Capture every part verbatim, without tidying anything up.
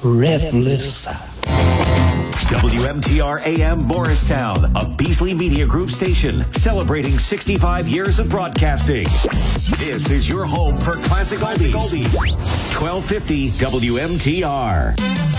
Revelista. W M T R A M Morristown, a Beasley Media Group station celebrating sixty-five years of broadcasting. This is your home for classic, classic oldies. oldies. twelve fifty W M T R.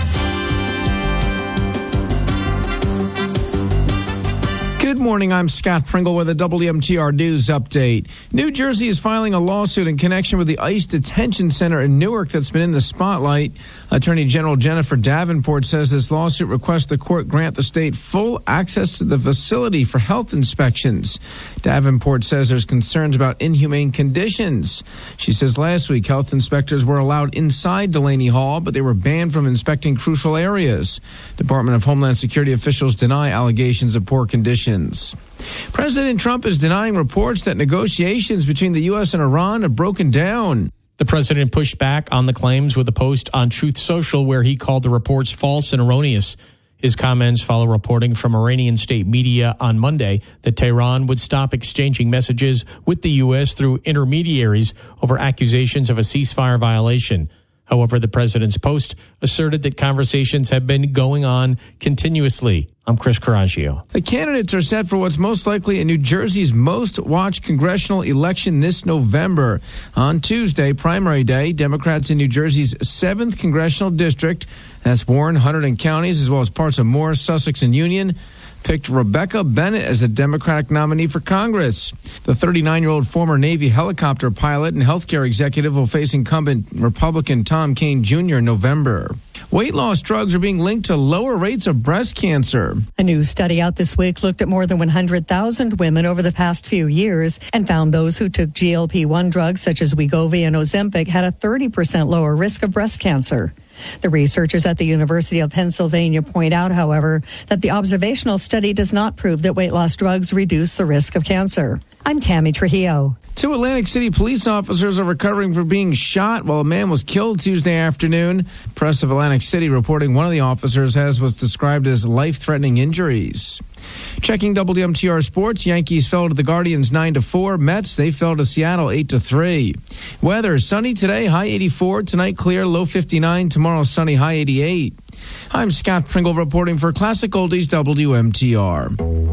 Good morning, I'm Scott Pringle with a W M T R News update. New Jersey is filing a lawsuit in connection with the ICE detention center in Newark that's been in the spotlight. Attorney General Jennifer Davenport says this lawsuit requests the court grant the state full access to the facility for health inspections. Davenport says there's concerns about inhumane conditions. She says last week health inspectors were allowed inside Delaney Hall, but they were banned from inspecting crucial areas. Department of Homeland Security officials deny allegations of poor conditions. President Trump is denying reports that negotiations between the U S and Iran have broken down. The president pushed back on the claims with a post on Truth Social where he called the reports false and erroneous. His comments follow reporting from Iranian state media on Monday that Tehran would stop exchanging messages with the U S through intermediaries over accusations of a ceasefire violation. However, the president's post asserted that conversations have been going on continuously. I'm Chris Coraggio. The candidates are set for what's most likely in New Jersey's most watched congressional election this November. On Tuesday, primary day, Democrats in New Jersey's seventh congressional district, that's Warren, Hunterdon counties, as well as parts of Morris, Sussex, and Union, picked Rebecca Bennett as the Democratic nominee for Congress. The thirty-nine-year-old former Navy helicopter pilot and healthcare executive will face incumbent Republican Tom Kean Junior in November. Weight loss drugs are being linked to lower rates of breast cancer. A new study out this week looked at more than one hundred thousand women over the past few years and found those who took G L P one drugs such as Wegovy and Ozempic had a thirty percent lower risk of breast cancer. The researchers at the University of Pennsylvania point out, however, that the observational study does not prove that weight loss drugs reduce the risk of cancer. I'm Tammy Trujillo. Two Atlantic City police officers are recovering from being shot while a man was killed Tuesday afternoon. Press of Atlantic City reporting one of the officers has what's described as life-threatening injuries. Checking W M T R Sports, Yankees fell to the Guardians nine to four. Mets, they fell to Seattle eight to three. Weather, sunny today, high eighty-four. Tonight, clear, low fifty-nine. Tomorrow, sunny, high eighty-eight. I'm Scott Pringle reporting for Classic Oldies W M T R.